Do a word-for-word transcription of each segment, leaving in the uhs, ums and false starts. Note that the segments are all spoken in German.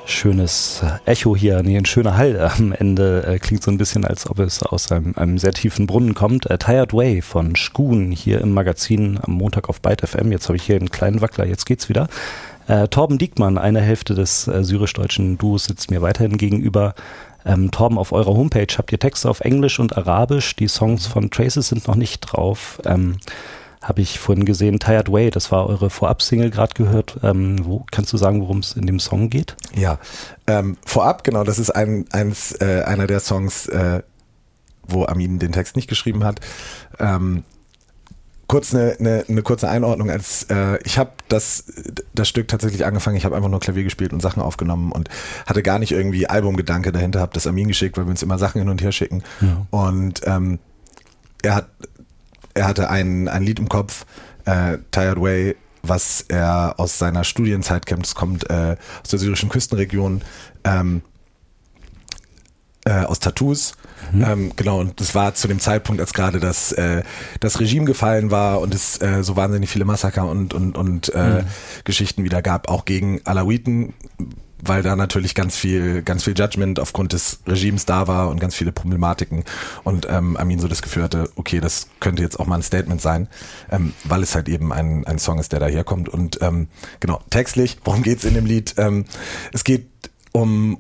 Schönes Echo hier, nee, ein schöner Hall am Ende. Äh, klingt so ein bisschen, als ob es aus einem, einem sehr tiefen Brunnen kommt. Äh, Tired Way von Schkuhn hier im Magazin am Montag auf Byte F M. Jetzt habe ich hier einen kleinen Wackler, jetzt geht's wieder. Äh, Torben Diekmann, eine Hälfte des äh, syrisch-deutschen Duos, sitzt mir weiterhin gegenüber. Ähm, Torben, auf eurer Homepage habt ihr Texte auf Englisch und Arabisch. Die Songs von Traces sind noch nicht drauf. Ähm, Habe ich vorhin gesehen, Tired Way, das war eure Vorab-Single gerade gehört. Ähm, wo kannst du sagen, worum es in dem Song geht? Ja, ähm, vorab, genau, das ist ein, eins, äh, einer der Songs, äh, wo Amin den Text nicht geschrieben hat. Ähm, kurz eine, eine, eine kurze Einordnung, als äh, ich habe das, das Stück tatsächlich angefangen, ich habe einfach nur Klavier gespielt und Sachen aufgenommen und hatte gar nicht irgendwie Albumgedanke dahinter, habe das Amin geschickt, weil wir uns immer Sachen hin und her schicken. Ja. Und ähm, er hat Er hatte ein, ein Lied im Kopf, äh, Tired Way, was er aus seiner Studienzeit kennt. Es kommt äh, aus der syrischen Küstenregion, ähm, äh, aus Tattoos. Mhm. Ähm, genau, und das war zu dem Zeitpunkt, als gerade das, äh, das Regime gefallen war und es äh, so wahnsinnig viele Massaker und, und, und äh, mhm. Geschichten wieder gab, auch gegen Alawiten, weil da natürlich ganz viel, ganz viel Judgment aufgrund des Regimes da war und ganz viele Problematiken und ähm, Amin so das Gefühl hatte, okay, das könnte jetzt auch mal ein Statement sein, ähm, weil es halt eben ein, ein Song ist, der daherkommt und ähm, genau, textlich, worum geht's in dem Lied? Ähm, es geht um,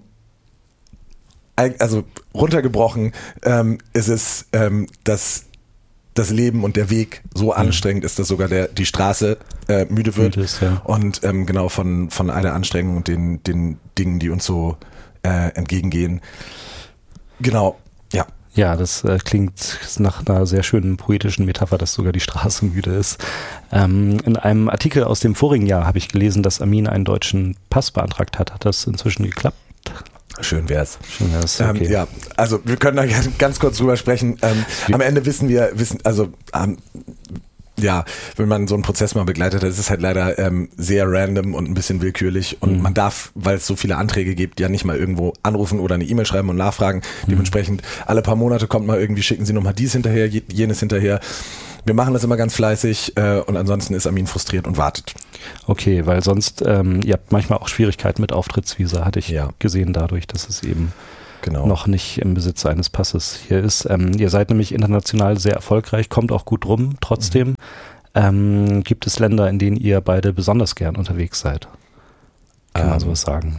also runtergebrochen, ähm, ist es, ähm, dass das Leben und der Weg so mhm. anstrengend ist, dass sogar der die Straße äh, müde wird müde ist, ja. Und ähm, genau von von all der Anstrengung und den den Dingen, die uns so äh, entgegengehen. Genau, ja. Ja, das äh, klingt nach einer sehr schönen poetischen Metapher, dass sogar die Straße müde ist. Ähm, in einem Artikel aus dem vorigen Jahr habe ich gelesen, dass Amin einen deutschen Pass beantragt hat. Hat das inzwischen geklappt? Schön wär's. Schön wär's, okay. Ähm, ja, also wir können da ganz kurz drüber sprechen. Ähm, am Ende wissen wir, wissen, also ähm, ja, wenn man so einen Prozess mal begleitet hat, ist es halt leider ähm, sehr random und ein bisschen willkürlich und mhm. man darf, weil es so viele Anträge gibt, ja nicht mal irgendwo anrufen oder eine E-Mail schreiben und nachfragen. Mhm. Dementsprechend alle paar Monate kommt mal irgendwie, schicken Sie nochmal dies hinterher, jenes hinterher. Wir machen das immer ganz fleißig äh, und ansonsten ist Amin frustriert und wartet. Okay, weil sonst, ähm, ihr habt manchmal auch Schwierigkeiten mit Auftrittsvisa, hatte ich ja. gesehen dadurch, dass es eben genau. noch nicht im Besitz eines Passes hier ist. Ähm, ihr seid nämlich international sehr erfolgreich, kommt auch gut rum. Trotzdem mhm. ähm, gibt es Länder, in denen ihr beide besonders gern unterwegs seid. Kann ähm, man sowas sagen?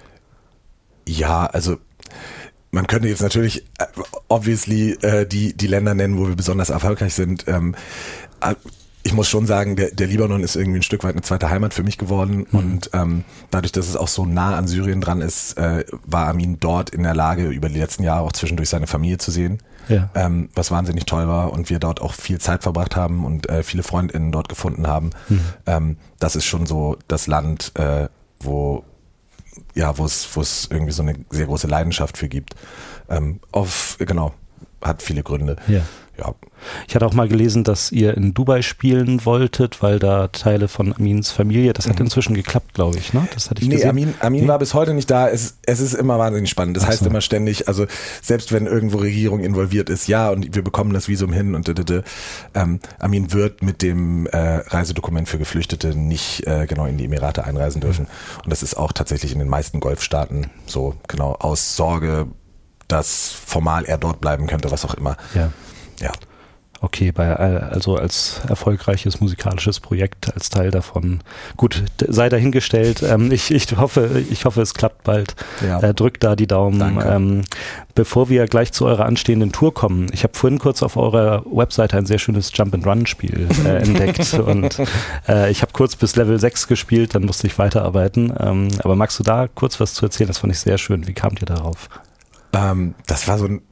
Ja, also man könnte jetzt natürlich äh, obviously äh, die, die Länder nennen, wo wir besonders erfolgreich sind. Ähm, äh, ich muss schon sagen, der, der Libanon ist irgendwie ein Stück weit eine zweite Heimat für mich geworden. Mhm. Und ähm, dadurch, dass es auch so nah an Syrien dran ist, äh, war Amin dort in der Lage, über die letzten Jahre auch zwischendurch seine Familie zu sehen. Ja. Ähm, was wahnsinnig toll war und wir dort auch viel Zeit verbracht haben und äh, viele FreundInnen dort gefunden haben. Mhm. Ähm, das ist schon so das Land, äh, wo ja, wo es, wo es irgendwie so eine sehr große Leidenschaft für gibt. Ähm, auf, genau, hat viele Gründe. Ja. Ja. Ich hatte auch mal gelesen, dass ihr in Dubai spielen wolltet, weil da Teile von Amins Familie, das hat mhm. inzwischen geklappt, glaube ich, ne? Das hatte ich nee, gesehen. Amin, Amin nee. war bis heute nicht da. Es, es ist immer wahnsinnig spannend. Das Ach heißt so. immer ständig, also selbst wenn irgendwo Regierung involviert ist, ja, und wir bekommen das Visum hin und d, d, d, ähm, Amin wird mit dem äh, Reisedokument für Geflüchtete nicht äh, genau in die Emirate einreisen dürfen. Mhm. Und das ist auch tatsächlich in den meisten Golfstaaten so, genau, aus Sorge, dass formal er dort bleiben könnte, was auch immer. Ja. Ja. Okay, bei, also als erfolgreiches musikalisches Projekt, als Teil davon. Gut, sei dahingestellt. Ähm, ich, ich hoffe, ich hoffe, es klappt bald. Ja. Äh, drückt da die Daumen. Ähm, bevor wir gleich zu eurer anstehenden Tour kommen, ich habe vorhin kurz auf eurer Webseite ein sehr schönes Jump-and-Run-Spiel äh, entdeckt und äh, ich habe kurz bis Level sechs gespielt, dann musste ich weiterarbeiten. Ähm, aber magst du da kurz was zu erzählen? Das fand ich sehr schön. Wie kamt ihr darauf? Ähm, das war so ein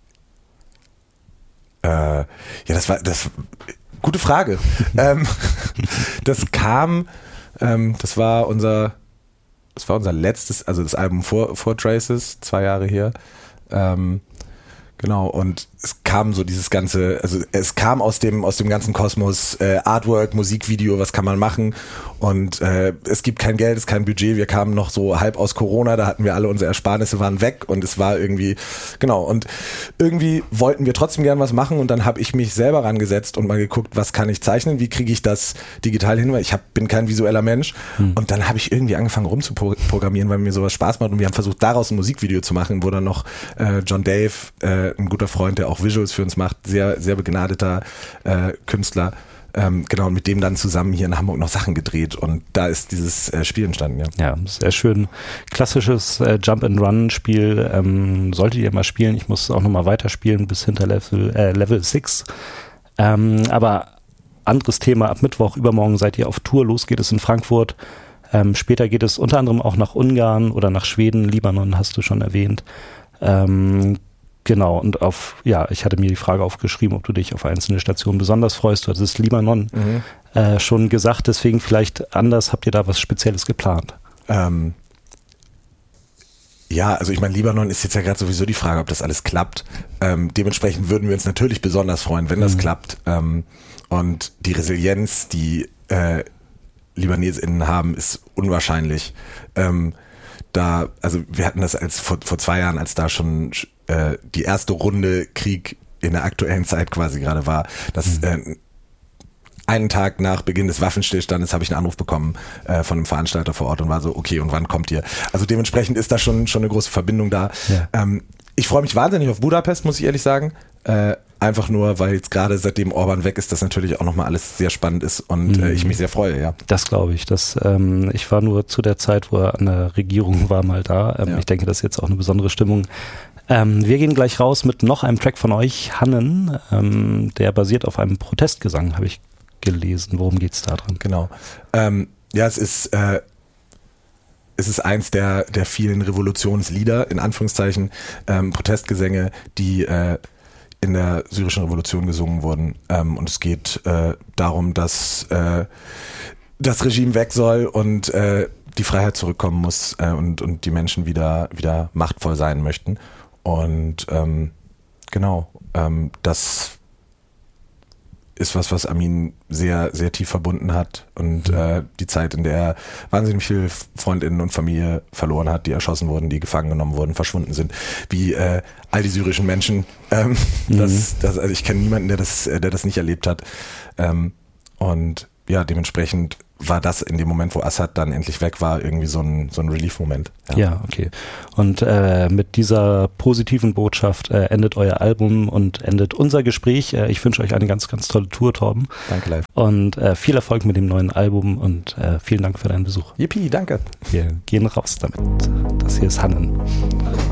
Äh, ja, das war das gute Frage. ähm, das kam, ähm, das war unser, das war unser letztes, also das Album vor, vor Traces, zwei Jahre her. Ähm, genau, und es kam so dieses ganze, also es kam aus dem aus dem ganzen Kosmos äh, Artwork, Musikvideo, was kann man machen und äh, es gibt kein Geld, es ist kein Budget, wir kamen noch so halb aus Corona, da hatten wir alle unsere Ersparnisse, waren weg und es war irgendwie, genau und irgendwie wollten wir trotzdem gern was machen und dann habe ich mich selber rangesetzt und mal geguckt, was kann ich zeichnen, wie kriege ich das digital hin, weil ich hab, bin kein visueller Mensch hm. und dann habe ich irgendwie angefangen rumzuprogrammieren, weil mir sowas Spaß macht und wir haben versucht, daraus ein Musikvideo zu machen, wo dann noch äh, John Dave, äh, ein guter Freund, der auch Visuals für uns macht, sehr, sehr begnadeter äh, Künstler. Ähm, genau, und mit dem dann zusammen hier in Hamburg noch Sachen gedreht und da ist dieses äh, Spiel entstanden, ja. Ja, sehr schön. Klassisches äh, Jump-and-Run-Spiel, ähm, solltet ihr mal spielen. Ich muss auch nochmal weiterspielen bis hinter Level äh, Level sechs. Ähm, aber anderes Thema, ab Mittwoch, übermorgen seid ihr auf Tour, los geht es in Frankfurt. Ähm, später geht es unter anderem auch nach Ungarn oder nach Schweden, Libanon hast du schon erwähnt. Ähm, genau, und auf, ja, ich hatte mir die Frage aufgeschrieben, ob du dich auf einzelne Stationen besonders freust. Du hattest Libanon mhm. äh, schon gesagt, deswegen vielleicht anders, habt ihr da was Spezielles geplant? Ähm, ja, also ich meine, Libanon ist jetzt ja gerade sowieso die Frage, ob das alles klappt. Ähm, dementsprechend würden wir uns natürlich besonders freuen, wenn das mhm. klappt. Ähm, und die Resilienz, die äh, LibanesInnen haben, ist unwahrscheinlich. Ähm, Da, also wir hatten das als vor, vor zwei Jahren, als da schon äh, die erste Runde Krieg in der aktuellen Zeit quasi gerade war, dass mhm. äh, einen Tag nach Beginn des Waffenstillstandes habe ich einen Anruf bekommen äh, von einem Veranstalter vor Ort und war so, okay, und wann kommt ihr? Also dementsprechend ist da schon schon eine große Verbindung da. Ja. Ähm, ich freue mich wahnsinnig auf Budapest, muss ich ehrlich sagen. Äh, Einfach nur, weil jetzt gerade seitdem Orban weg ist, das natürlich auch nochmal alles sehr spannend ist und mhm. äh, ich mich sehr freue, ja. Das glaube ich. Das, ähm, ich war nur zu der Zeit, wo er an der Regierung war, mal da. Ähm, ja. Ich denke, das ist jetzt auch eine besondere Stimmung. Ähm, wir gehen gleich raus mit noch einem Track von euch, Hannen. Ähm, der basiert auf einem Protestgesang, habe ich gelesen. Worum geht's da dran? Genau. Ähm, ja, es ist... Äh, Es ist eins der, der vielen Revolutionslieder, in Anführungszeichen, ähm, Protestgesänge, die äh, in der syrischen Revolution gesungen wurden. Ähm, und es geht äh, darum, dass äh, das Regime weg soll und äh, die Freiheit zurückkommen muss äh, und, und die Menschen wieder, wieder machtvoll sein möchten. Und ähm, genau, ähm, das ist was, was Amin sehr, sehr tief verbunden hat und mhm. äh, die Zeit, in der er wahnsinnig viele FreundInnen und Familie verloren hat, die erschossen wurden, die gefangen genommen wurden, verschwunden sind, wie äh, all die syrischen Menschen. Ähm, mhm. das, das, also ich kenne niemanden, der das, der das nicht erlebt hat. Ähm, und ja, dementsprechend war das in dem Moment, wo Assad dann endlich weg war, irgendwie so ein, so ein Relief-Moment. Ja. ja, okay. Und äh, mit dieser positiven Botschaft äh, endet euer Album und endet unser Gespräch. Äh, ich wünsche euch eine ganz, ganz tolle Tour, Torben. Danke, live. Und äh, viel Erfolg mit dem neuen Album und äh, vielen Dank für deinen Besuch. Yippie, danke. Wir gehen raus damit. Das hier ist Hannen.